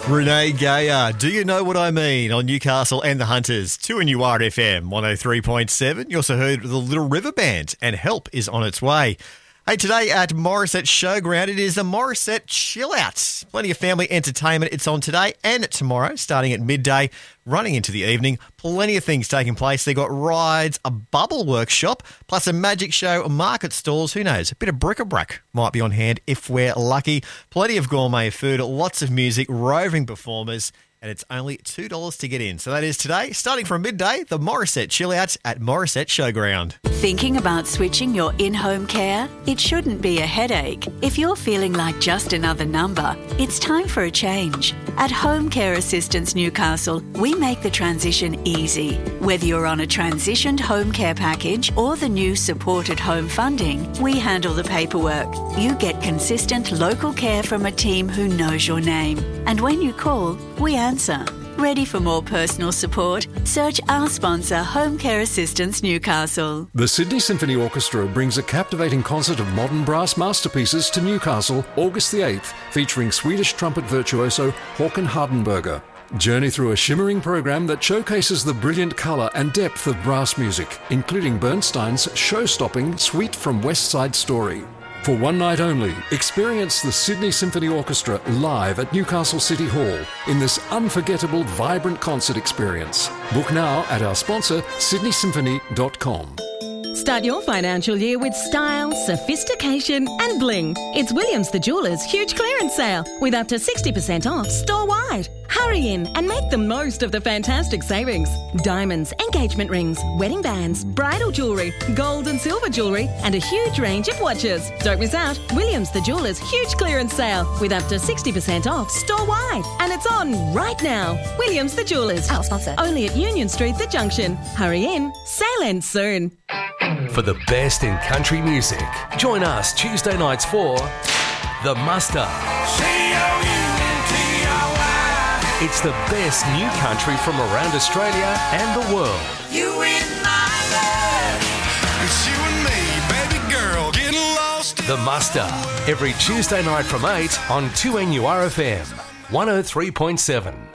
Renee Gayer, Do You Know What I Mean on Newcastle and the Hunters, 2NURFM 103.7. You also heard the Little River Band, and Help is on its way. Hey, today at Morisset Showground, it is the Morisset Chill Out. Plenty of family entertainment. It's on today and tomorrow, starting at midday, running into the evening. Plenty of things taking place. They got rides, a bubble workshop, plus a magic show, market stalls. Who knows? A bit of bric-a-brac might be on hand if we're lucky. Plenty of gourmet food, lots of music, roving performers, and it's only $2 to get in. So that is today, starting from midday, the Morisset Chill Out at Morisset Showground. Thinking about switching your in-home care? It shouldn't be a headache. If you're feeling like just another number, it's time for a change. At Home Care Assistance Newcastle, we make the transition easy. Whether you're on a transitioned home care package or the new supported home funding, we handle the paperwork. You get consistent local care from a team who knows your name. And when you call, we answer. Ready for more personal support? Search our sponsor, Home Care Assistance Newcastle. The Sydney Symphony Orchestra brings a captivating concert of modern brass masterpieces to Newcastle, August the 8th, featuring Swedish trumpet virtuoso Håkan Hardenberger. Journey through a shimmering program that showcases the brilliant colour and depth of brass music, including Bernstein's show-stopping Suite from West Side Story. For one night only, experience the Sydney Symphony Orchestra live at Newcastle City Hall in this unforgettable, vibrant concert experience. Book now at our sponsor, sydneysymphony.com. Start your financial year with style, sophistication and bling. It's Williams the Jeweller's huge clearance sale with up to 60% off store-wide. Hurry in and make the most of the fantastic savings. Diamonds, engagement rings, wedding bands, bridal jewellery, gold and silver jewellery and a huge range of watches. Don't miss out. Williams the Jeweller's huge clearance sale with up to 60% off store-wide. And it's on right now. Williams the Jeweller's. Our sponsor. Only at Union Street, The Junction. Hurry in. Sale ends soon. For the best in country music, join us Tuesday nights for The Muster. It's the best new country from around Australia and the world. You in my life. It's you and me, baby girl, getting lost. The Muster, every Tuesday night from 8 on 2NURFM 103.7.